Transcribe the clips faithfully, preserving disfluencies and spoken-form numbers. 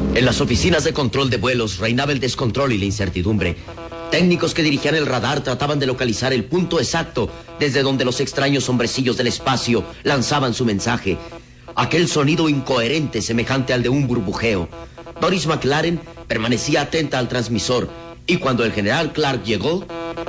En las oficinas de control de vuelos reinaba el descontrol y la incertidumbre. Técnicos que dirigían el radar trataban de localizar el punto exacto desde donde los extraños hombrecillos del espacio lanzaban su mensaje. Aquel sonido incoherente semejante al de un burbujeo. Doris McLaren permanecía atenta al transmisor y cuando el general Clark llegó...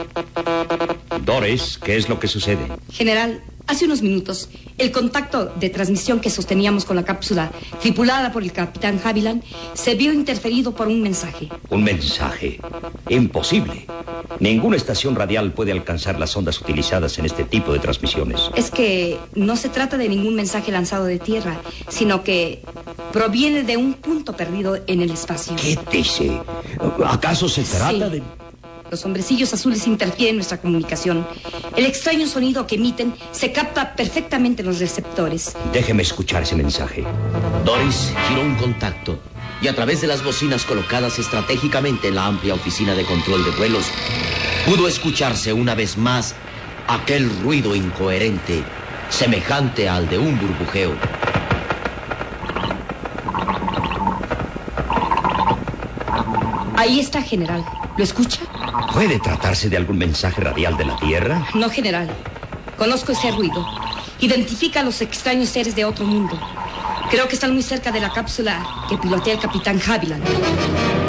Doris, ¿qué es lo que sucede? General, hace unos minutos, el contacto de transmisión que sosteníamos con la cápsula tripulada por el capitán Haviland se vio interferido por un mensaje. ¿Un mensaje? Imposible. Ninguna estación radial puede alcanzar las ondas utilizadas en este tipo de transmisiones. Es que no se trata de ningún mensaje lanzado de tierra, sino que proviene de un punto perdido en el espacio. ¿Qué dice? ¿Acaso se trata Sí. de...? Los hombrecillos azules interfieren en nuestra comunicación. El extraño sonido que emiten se capta perfectamente en los receptores. Déjeme escuchar ese mensaje. Doris giró un contacto y a través de las bocinas colocadas estratégicamente en la amplia oficina de control de vuelos, pudo escucharse una vez más aquel ruido incoherente, semejante al de un burbujeo. Ahí está, general. ¿Lo escucha? ¿Puede tratarse de algún mensaje radial de la Tierra? No, general. Conozco ese ruido. Identifica a los extraños seres de otro mundo. Creo que están muy cerca de la cápsula que pilotea el capitán Haviland.